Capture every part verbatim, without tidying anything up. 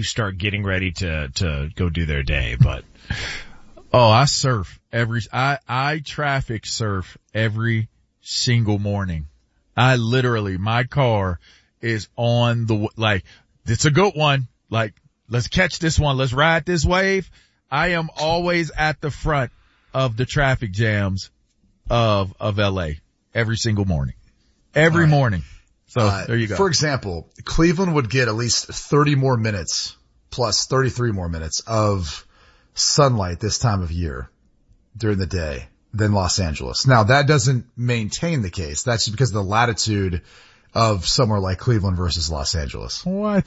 start getting ready to, to go do their day, but. Oh, I surf every, I, I traffic surf every single morning. I literally, my car is on the, like, it's a good one. Like, let's catch this one. Let's ride this wave. I am always at the front of the traffic jams of, of L A every single morning. Every right. morning. So uh, there you go. For example, Cleveland would get at least thirty more minutes plus thirty-three more minutes of sunlight this time of year during the day than Los Angeles. Now that doesn't maintain the case. That's just because of the latitude of somewhere like Cleveland versus Los Angeles. What?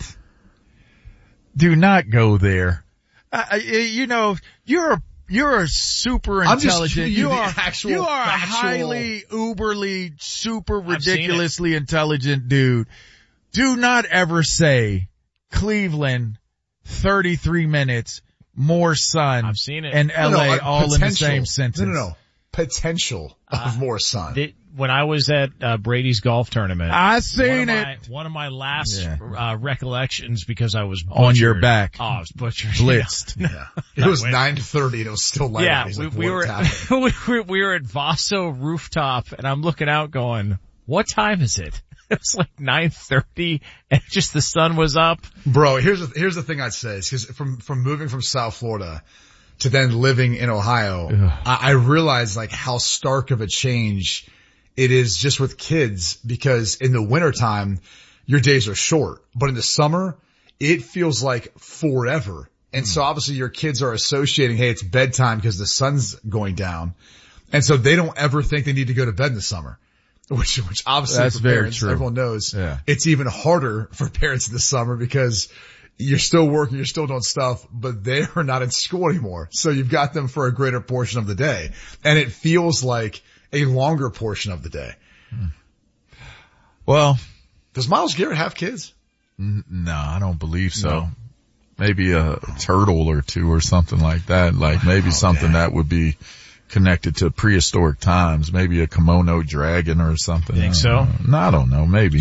Do not go there. Uh, you know, you're a, you're a super intelligent. You, you are, actual, you are factual... a highly, uberly, super ridiculously intelligent dude. Do not ever say Cleveland, thirty-three minutes, more sun, I've seen it. and L A no, no, all in the same sentence. No, no, no. Potential of uh, more sun. They, when I was at uh, Brady's golf tournament, I seen one it. My, one of my last yeah. uh, recollections, because I was butchered. On your back. Oh, I was butchered. Blitzed. Yeah. It was nine thirty and it was still light. Yeah, He's we, like, we were we were we were at Vaso rooftop, and I'm looking out, going, "What time is it?" It was like nine thirty, and just the sun was up. Bro, here's the, here's the thing I'd say is because from from moving from South Florida to then living in Ohio, I, I realized like how stark of a change it is just with kids, because in the wintertime, your days are short, but in the summer, it feels like forever. And mm. so obviously your kids are associating, hey, it's bedtime because the sun's going down. And so they don't ever think they need to go to bed in the summer, which, which obviously That's for very parents, true. everyone knows yeah. it's even harder for parents in the summer because you're still working, you're still doing stuff, but they are not in school anymore. So you've got them for a greater portion of the day. And it feels like a longer portion of the day. Well, does Myles Garrett have kids? N- no, I don't believe so. No. Maybe a turtle or two or something like that. Like maybe oh, something man. that would be connected to prehistoric times. Maybe a kimono dragon or something. You think so? Know. No, I don't know. Maybe.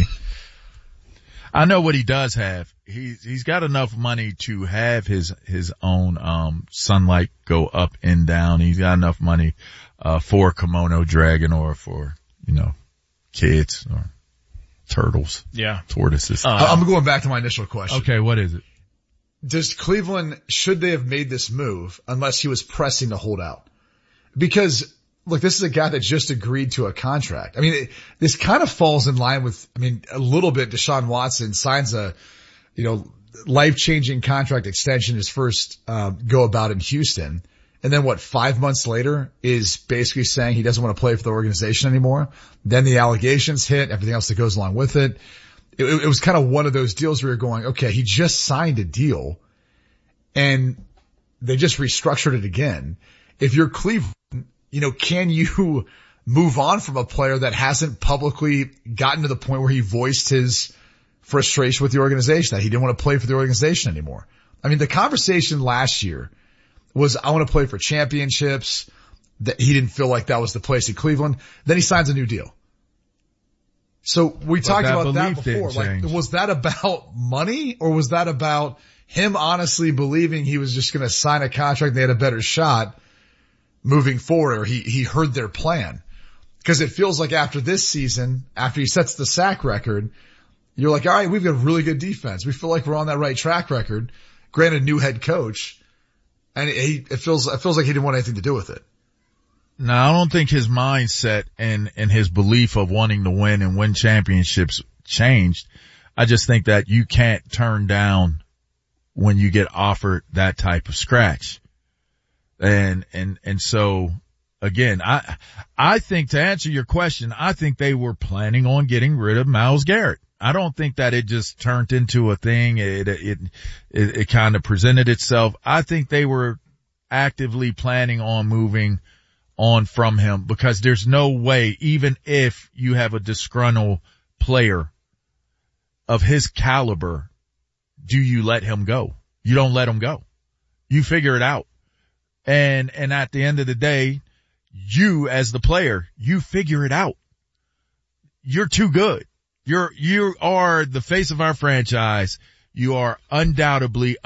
I know what he does have. He's, he's got enough money to have his, his own, um, sunlight go up and down. He's got enough money, uh, for a kimono dragon or for, you know, kids or turtles. Yeah. Tortoises. Uh, I'm going back to my initial question. Okay. What is it? Does Cleveland, should they have made this move unless he was pressing to hold out? Because look, this is a guy that just agreed to a contract. I mean, it, this kind of falls in line with, I mean, a little bit Deshaun Watson signs a, you know, life-changing contract extension, his first, um, go about in Houston. And then what, five months later is basically saying he doesn't want to play for the organization anymore. Then the allegations hit, everything else that goes along with it. It, it was kind of one of those deals where you're going, okay, he just signed a deal and they just restructured it again. If you're Cleveland, you know, can you move on from a player that hasn't publicly gotten to the point where he voiced his frustration with the organization, that he didn't want to play for the organization anymore? I mean, the conversation last year was, I want to play for championships, that he didn't feel like that was the place in Cleveland. Then he signs a new deal. So we but talked that about that before. Like, was that about money or was that about him honestly believing he was just going to sign a contract and they had a better shot moving forward, or he, he heard their plan? Because it feels like after this season, after he sets the sack record, you're like, all right, we've got really good defense. We feel like we're on that right track record. Granted, new head coach. And it, he, it feels, it feels like he didn't want anything to do with it. No, I don't think his mindset and, and his belief of wanting to win and win championships changed. I just think that you can't turn down when you get offered that type of scratch. And, and, and so again, I, I think to answer your question, I think they were planning on getting rid of Myles Garrett. I don't think that it just turned into a thing. It, it, it, it kind of presented itself. I think they were actively planning on moving on from him, because there's no way, even if you have a disgruntled player of his caliber, do you let him go? You don't let him go. You figure it out. And, and at the end of the day, you as the player, you figure it out. You're too good. You're, you are the face of our franchise. You are undoubtedly